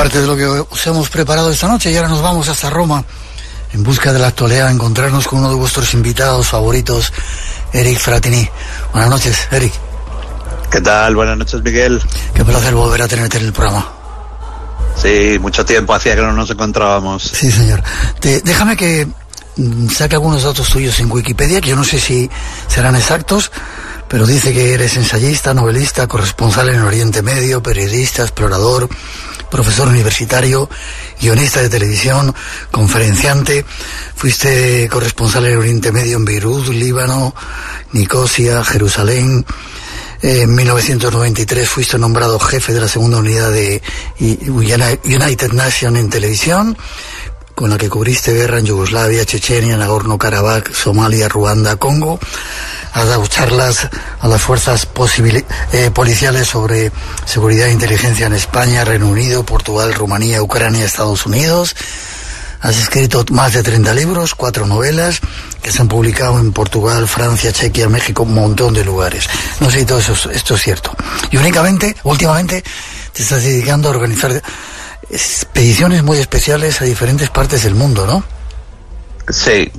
parte de lo que os hemos preparado esta noche y ahora nos vamos hasta Roma en busca de la actualidad, a encontrarnos con uno de vuestros invitados favoritos, Eric Fratini. Buenas noches, Eric. ¿Qué tal? Buenas noches, Miguel. Qué placer volver a tenerte en el programa. Sí, mucho tiempo hacía que no nos encontrábamos. Sí, señor. Déjame que saque algunos datos tuyos en Wikipedia, que yo no sé si serán exactos, pero dice que eres ensayista, novelista, corresponsal en Oriente Medio, periodista, explorador, profesor universitario, guionista de televisión, conferenciante. Fuiste corresponsal en Oriente Medio en Beirut, Líbano, Nicosia, Jerusalén. En 1993 fuiste nombrado jefe de la segunda unidad de United Nations en televisión, con la que cubriste guerra en Yugoslavia, Chechenia, Nagorno-Karabaj, Somalia, Ruanda, Congo. Has dado charlas a las fuerzas policiales sobre seguridad e inteligencia en España, Reino Unido, Portugal, Rumanía, Ucrania, Estados Unidos. Has escrito más de 30 libros, 4 novelas, que se han publicado en Portugal, Francia, Chequia, México, un montón de lugares. No sé si todo esto es cierto. Y últimamente, te estás dedicando a organizar expediciones muy especiales a diferentes partes del mundo, ¿no? Sí.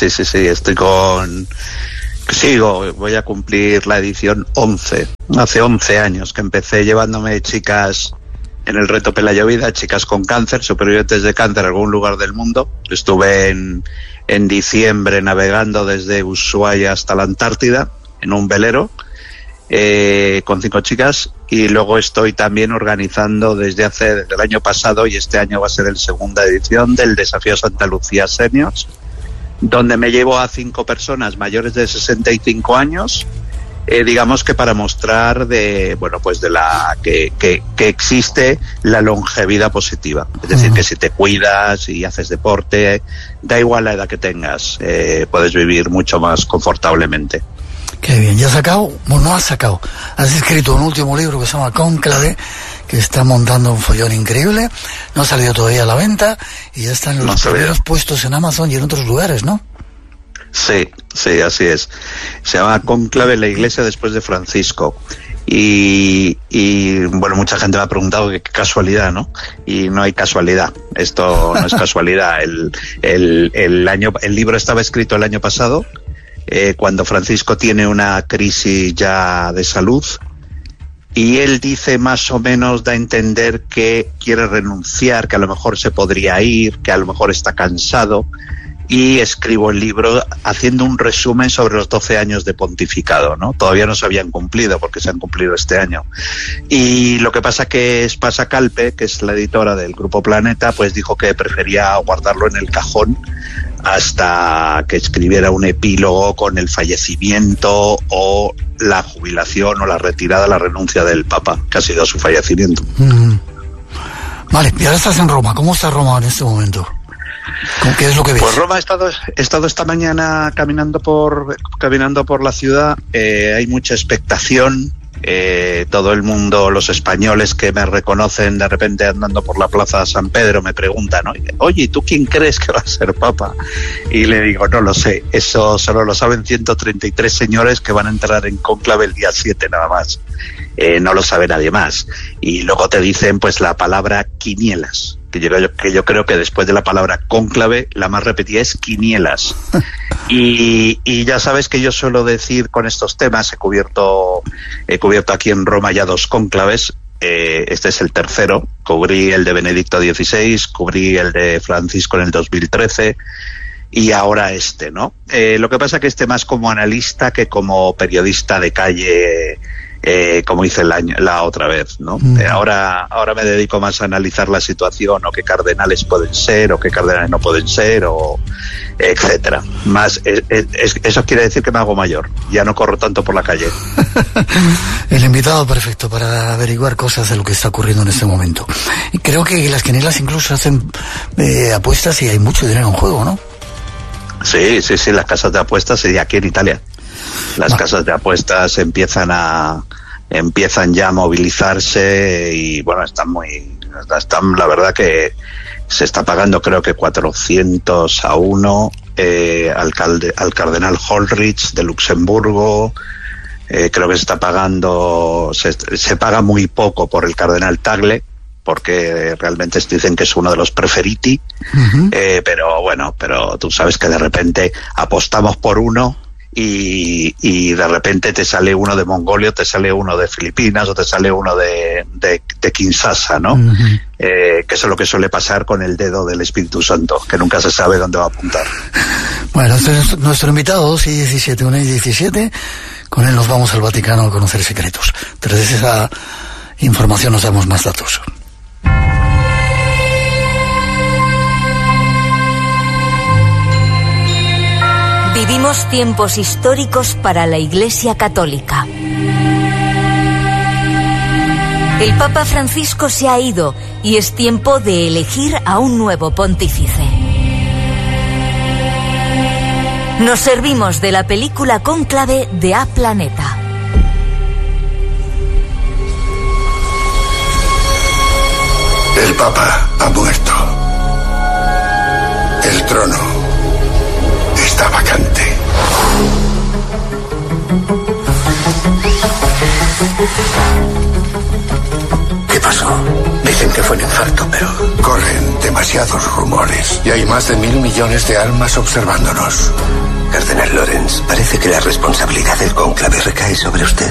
Voy a cumplir la edición 11. Hace 11 años que empecé llevándome chicas en el reto Pelayo Vida, chicas con cáncer, supervivientes de cáncer en algún lugar del mundo. Estuve en diciembre navegando desde Ushuaia hasta la Antártida en un velero con 5 chicas, y luego estoy también organizando desde el año pasado, y este año va a ser la segunda edición del Desafío Santa Lucía Seniors, donde me llevo a 5 personas mayores de 65 años, digamos que para mostrar que existe la longevidad positiva. Es decir, que si te cuidas y haces deporte, da igual la edad que tengas, puedes vivir mucho más confortablemente. Qué bien. ¿Ya has sacado? Bueno, no has sacado. Has escrito un último libro que se llama Cónclave, que está montando un follón increíble. No ha salido todavía a la venta y ya está en los primeros puestos en Amazon y en otros lugares, ¿no? Sí, así es. Se llama Cónclave, la iglesia después de Francisco. Y bueno, mucha gente me ha preguntado qué casualidad, ¿no? Y no hay casualidad. Esto no es casualidad. El libro estaba escrito el año pasado, cuando Francisco tiene una crisis ya de salud, y él dice, más o menos, da a entender que quiere renunciar, que a lo mejor se podría ir, que a lo mejor está cansado, y escribo el libro haciendo un resumen sobre los 12 años de pontificado, ¿no? Todavía no se habían cumplido, porque se han cumplido este año. Y lo que pasa que Espasa Calpe, que es la editora del Grupo Planeta, pues dijo que prefería guardarlo en el cajón hasta que escribiera un epílogo con el fallecimiento o la jubilación o la retirada, la renuncia del Papa, que ha sido su fallecimiento. Vale, y ahora estás en Roma. ¿Cómo está Roma en este momento? ¿Qué es lo que ves? Pues Roma, he estado esta mañana caminando por la ciudad. Hay mucha expectación. Todo el mundo, los españoles que me reconocen de repente andando por la plaza San Pedro, me preguntan, oye, ¿tú quién crees que va a ser Papa? Y le digo, no lo sé, eso solo lo saben 133 señores que van a entrar en cónclave el día 7 nada más. No lo sabe nadie más. Y luego te dicen pues la palabra quinielas, que yo creo que después de la palabra cónclave la más repetida es quinielas. Y ya sabes que yo suelo decir con estos temas, he cubierto aquí en Roma ya 2 cónclaves. Este es el tercero. Cubrí el de Benedicto XVI, cubrí el de Francisco en el 2013 y ahora este, ¿no? Lo que pasa que este más como analista que como periodista de calle, como hice la otra vez, ¿no? Ahora me dedico más a analizar la situación, o qué cardenales pueden ser, o qué cardenales no pueden ser, o etcétera. Más eso quiere decir que me hago mayor, ya no corro tanto por la calle. El invitado perfecto para averiguar cosas de lo que está ocurriendo en este momento. Y creo que las quinielas incluso hacen apuestas y hay mucho dinero en juego, ¿no? Sí, las casas de apuestas, y aquí en Italia. Las casas de apuestas empiezan ya a movilizarse y bueno, están la verdad que se está pagando creo que 400-1 al cardenal Holrich de Luxemburgo. Creo que se está pagando, se paga muy poco por el cardenal Tagle, porque realmente dicen que es uno de los preferiti, pero bueno, pero tú sabes que de repente apostamos por uno y de repente te sale uno de Mongolia, te sale uno de Filipinas o te sale uno de Kinshasa, ¿no? Que eso es lo que suele pasar con el dedo del Espíritu Santo, que nunca se sabe dónde va a apuntar. Bueno, este es nuestro invitado, 2:17, 1:17. Con él nos vamos al Vaticano a conocer secretos. Tras esa información nos damos más datos. Vivimos tiempos históricos para la Iglesia Católica. El Papa Francisco se ha ido y es tiempo de elegir a un nuevo pontífice. Nos servimos de la película Cónclave de A Planeta. El Papa ha muerto. El trono está vacante. ¿Qué pasó? Dicen que fue un infarto, pero... Corren demasiados rumores y hay más de 1.000 millones de almas observándonos. Cardenal Lorenz, parece que la responsabilidad del cónclave recae sobre usted.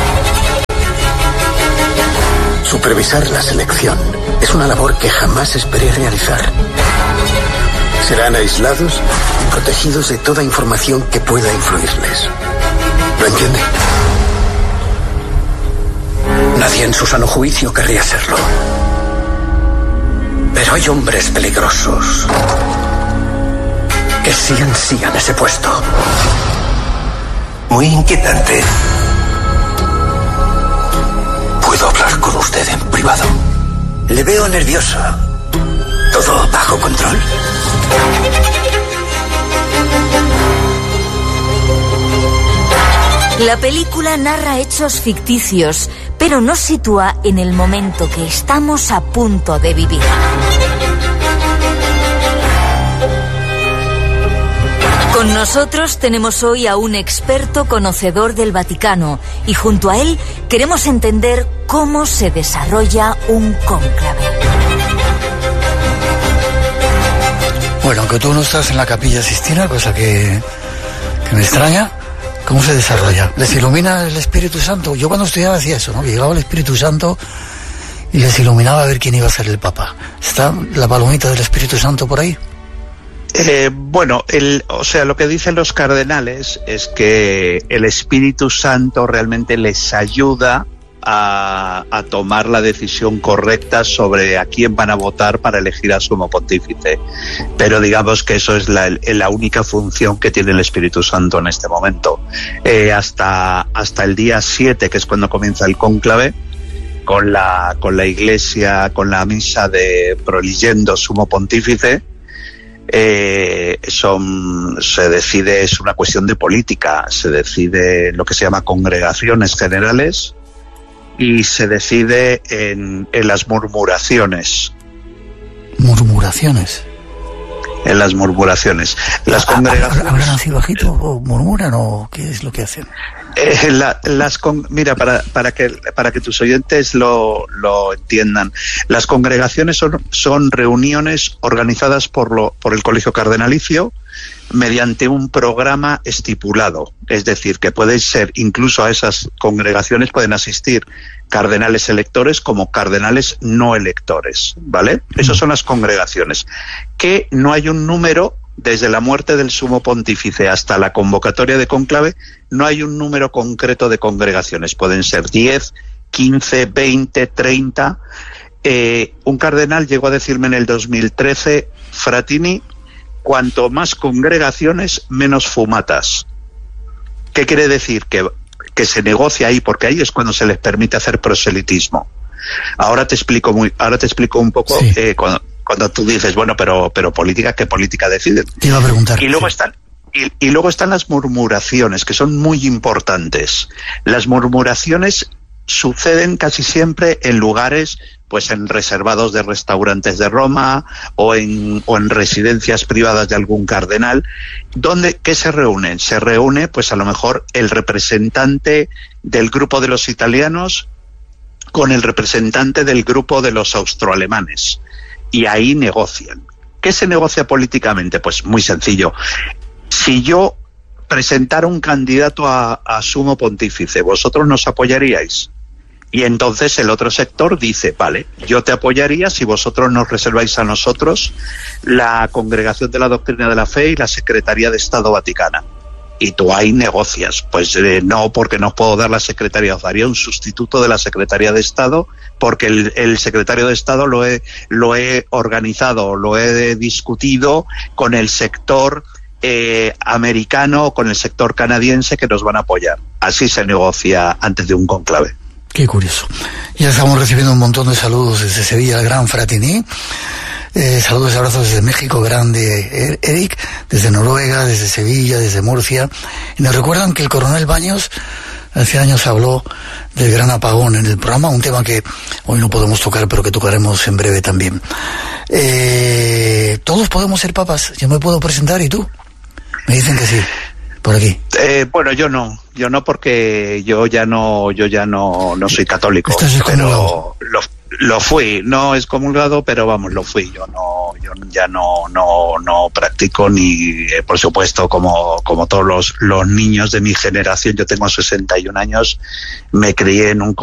Supervisar la selección es una labor que jamás esperé realizar. Serán aislados y protegidos de toda información que pueda influirles. ¿Lo entiende? Nadie en su sano juicio querría serlo. Pero hay hombres peligrosos que sí ansían ese puesto. Muy inquietante. ¿Puedo hablar con usted en privado? Le veo nervioso. ¿Todo bajo control? La película narra hechos ficticios, pero nos sitúa en el momento que estamos a punto de vivir. Con nosotros tenemos hoy a un experto conocedor del Vaticano y junto a él queremos entender cómo se desarrolla un cónclave. Bueno, aunque tú no estás en la Capilla Sixtina, cosa que me extraña, ¿cómo se desarrolla? ¿Les ilumina el Espíritu Santo? Yo cuando estudiaba hacía eso, ¿no? Llegaba el Espíritu Santo y les iluminaba a ver quién iba a ser el Papa. ¿Está la palomita del Espíritu Santo por ahí? Bueno, lo que dicen los cardenales es que el Espíritu Santo realmente les ayuda a tomar la decisión correcta sobre a quién van a votar para elegir al sumo pontífice. Pero digamos que eso es la única función que tiene el Espíritu Santo en este momento. Hasta el día 7, que es cuando comienza el cónclave, con la Iglesia, con la misa de Proligendo Sumo Pontífice, se decide, es una cuestión de política, se decide lo que se llama congregaciones generales y se decide en las murmuraciones. ¿Murmuraciones? En las murmuraciones. Las congregaciones... ¿Hablan así bajito o murmuran o qué es lo que hacen? Mira, para que tus oyentes lo entiendan, las congregaciones son reuniones organizadas por el Colegio Cardenalicio mediante un programa estipulado. Es decir, que pueden ser, incluso a esas congregaciones pueden asistir cardenales electores como cardenales no electores, ¿vale? Esas son las congregaciones. Que no hay un número. Desde la muerte del sumo pontífice hasta la convocatoria de cónclave, no hay un número concreto de congregaciones. Pueden ser 10, 15, 20, 30. Un cardenal llegó a decirme en el 2013, Fratini, cuanto más congregaciones, menos fumatas. ¿Qué quiere decir? Que se negocia ahí, porque ahí es cuando se les permite hacer proselitismo. Ahora te explico un poco, sí. Cuando tú dices, bueno, pero política, ¿qué política deciden? Te iba a preguntar. Y luego están las murmuraciones, que son muy importantes. Las murmuraciones suceden casi siempre en lugares, pues en reservados de restaurantes de Roma o en residencias privadas de algún cardenal. ¿Qué se reúnen? Se reúne, pues a lo mejor el representante del grupo de los italianos con el representante del grupo de los austroalemanes y ahí negocian. ¿Qué se negocia políticamente? Pues muy sencillo. Si yo presentara un candidato a sumo pontífice, ¿vosotros nos apoyaríais? Y entonces el otro sector dice, vale, yo te apoyaría si vosotros nos reserváis a nosotros la Congregación de la Doctrina de la Fe y la Secretaría de Estado Vaticana. Y tú ahí negocias. Pues no, porque no os puedo dar la Secretaría, os daría un sustituto de la Secretaría de Estado, porque el Secretario de Estado lo he organizado, lo he discutido con el sector americano o con el sector canadiense que nos van a apoyar. Así se negocia antes de un conclave. Qué curioso. Ya estamos recibiendo un montón de saludos desde Sevilla, el gran Fratini. Saludos y abrazos desde México, grande Eric, desde Noruega, desde Sevilla, desde Murcia. Y nos recuerdan que el coronel Baños hace años habló del gran apagón en el programa, un tema que hoy no podemos tocar, pero que tocaremos en breve también. Todos podemos ser papas. Yo me puedo presentar, ¿y tú? Me dicen que sí. Por aquí. Bueno, yo no porque yo ya no soy católico. ¿Estás excomulgado? Pero lo fui, no excomulgado, pero vamos, lo fui. Yo ya no practico ni, por supuesto, como todos los niños de mi generación. Yo tengo 61 años, me crié en un